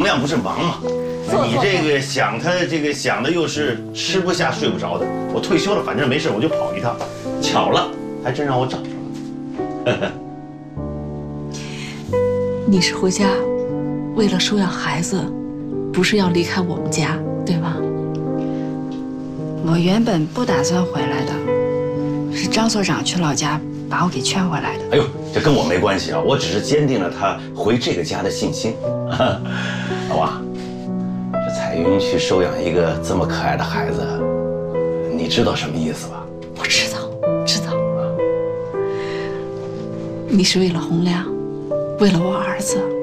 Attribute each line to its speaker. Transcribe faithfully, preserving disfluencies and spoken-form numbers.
Speaker 1: 亮不是忙吗？你这个想他这个想的又是吃不下睡不着的。我退休了，反正没事我就跑一趟，巧了，还真让我找着了。
Speaker 2: 你是回家为了收养孩子，不是要离开我们家，对吧？
Speaker 3: 我原本不打算回来的，是张所长去老家把我给劝回来的。
Speaker 1: 哎呦，这跟我没关系啊，我只是坚定了他回这个家的信心。老王，这彩云去收养一个这么可爱的孩子，你知道什么意思吧？
Speaker 2: 我知道，知道。你是为了洪亮，为了我儿子。